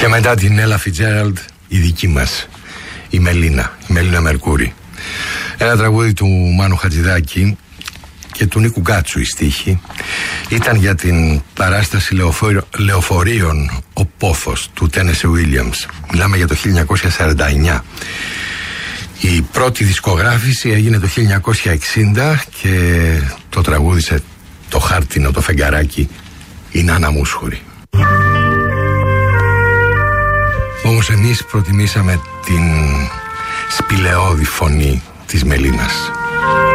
Και μετά την Ella Fitzgerald, η δική μας, η Μελίνα Μερκούρη. Ένα τραγούδι του Μάνου Χατζηδάκη και του Νίκου Γκάτσου η στίχη. Ήταν για την παράσταση λεωφορείων «Ο Πόθος» του Τένεσι Ουίλιαμς. Μιλάμε για το 1949. Η πρώτη δισκογράφηση έγινε το 1960 και το τραγούδισε το χάρτινο, το φεγγαράκι, η Νάνα Μούσχουρη. Όμως εμείς προτιμήσαμε την σπηλαιώδη φωνή της Μελίνας.